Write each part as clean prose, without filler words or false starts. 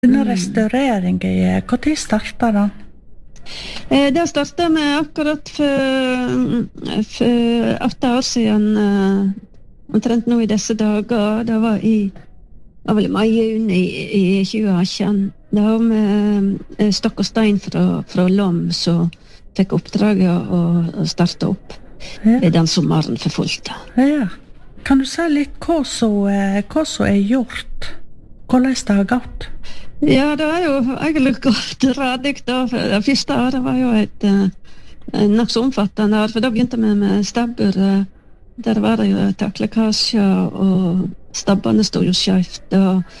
Denne restaureringen, hvor tid startet den? Det startet med akkurat for 8 år siden, omtrent nå i disse dager. Det var vel i mai-juni i 2018. Det var med Stokk og Stein fra Lom som fikk oppdraget å starte opp den sommeren for fullt. Ja. Kan du si litt hva som gjort? Hvordan det har gått? Ja, det jo egentlig gått radig da. Det første året var jo et nok så omfattende år, for da begynte vi med stabbur. Der var det jo taklekkasjer, og stabbene stod jo skjevt.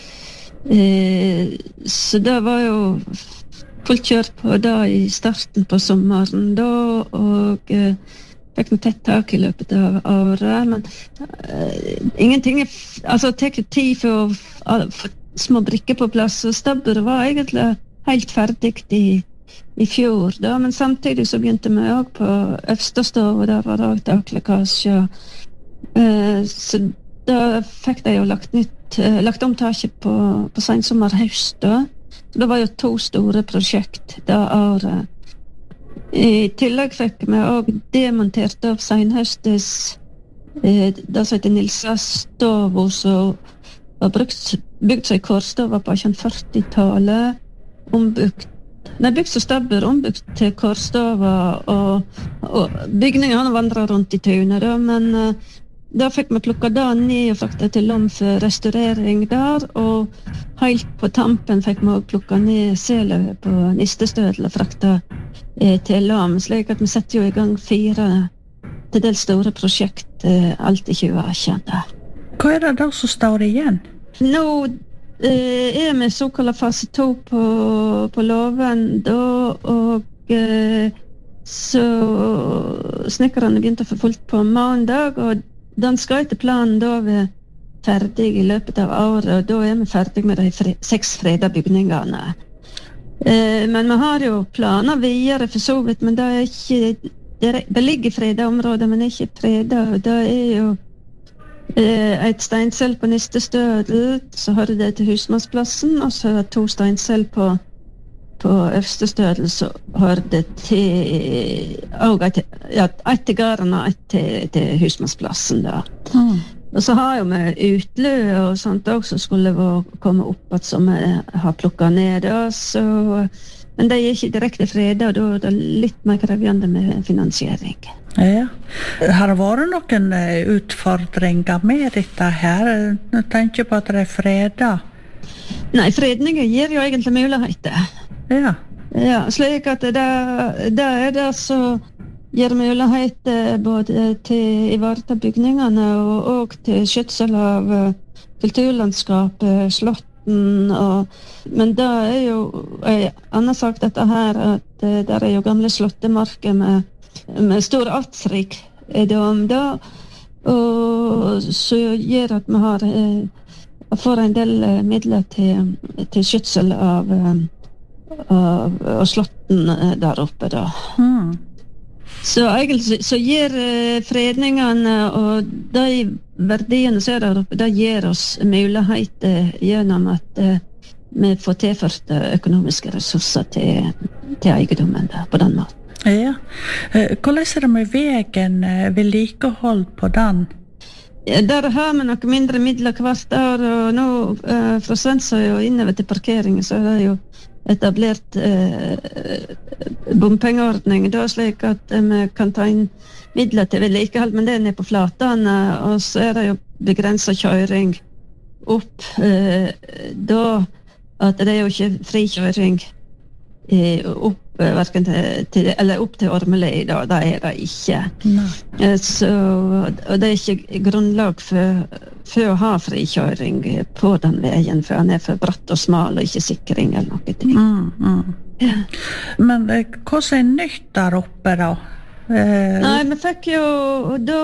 Så det var jo fullt kjørt på da i starten på sommeren da, og fikk noe tett tak i løpet av året, men ingenting altså det tek tid for å få små brikker på plass, og stabburet var egentlig helt ferdig i fjor da, men samtidig så begynte vi også på Øvstestov, og der var det også taklekkasje, så da fikk de jo lagt om taket på sensommer-høst da, så det var jo 2 store prosjekt da året. I tillegg fikk vi også demontert av senhøstes det som heter Nilsa Stovo, som var bygd seg i Kårstova på 40-tallet, bygd som stabbur, ombygd til Kårstova, og bygningene vandret rundt i tunet da, men da fikk vi plukket det ned og fraktet til Lom for restaurering der, og helt på tampen fikk vi også plukket ned selet på Nistestødel og fraktet til Lom, slik at vi setter jo i gang 4 til dels store prosjekt alt i 2018. Hva det da som står igjen? Nå vi såkalt fase 2 på loven da, og så snekkerne begynte å få fullt på mandag, og den skal etter planen da være ferdig i løpet av året, og da vi ferdig med de 6 freda bygningene. Men vi har jo planer videre for så vidt, men det ligger freda områder, men ikke freda, og det jo et steinsel på Nistestødel, så har det til Husmannsplassen, og så 2 steinsel på Øvstestødel, så har det til et til gården og et til Husmannsplassen da. Og så har jo vi utlø og sånt også, skulle komme opp at som vi har plukket ned da, så, men det ikke direkte fredag, og da det litt mer krevende med finansiering. Ja. Har det vært noen utfordringer med dette her? Jeg tenker på at det fredag. Nei, fredninger gir jo egentlig muligheter. Ja. Ja, slik at det det så gir muligheter både til ivareta bygningene og til skjøtsel av kulturlandskapet, slotten, men det jo annen sak dette her, at der jo gamle slottemarker med stor artsrik om det, og så gjør at vi får en del midler til skjøtsel av slotten der oppe da. Så egentlig så gir fredningene og de verdiene som der oppe, det gir oss muligheter gjennom at vi får tilført økonomiske ressurser til eiendommen på den måten. Ja. Hvordan det med veien, vedlikehold på den? Der har vi noe mindre midler hvert år, og nå fra Svensøy og innover til parkeringen så det jo etablert bompengeordning, da slik at vi kan ta inn midler til vedlikehold, men det nede på flatene, og så det jo begrenset kjøring opp da, at det jo ikke frikjøring opp hverken opp til Ormeløy da, det det ikke. Så, og det ikke grunnlag for å ha frikjøring på den veien, for han for bratt og smal og ikke sikring eller noe ting. Ja. Men hva nytt der oppe da? Nei, vi fikk jo da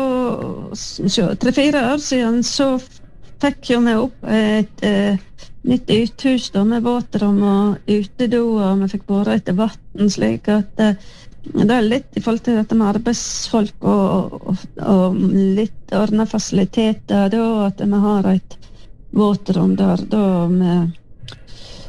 3-4 år siden så fikk jo vi opp et nytt uthus da, med våtrom og utedo, og vi fikk båret etter vatten, slik at det litt i forhold til dette med arbeidsfolk og litt ordnet fasiliteter da, at vi har et våtrom der da med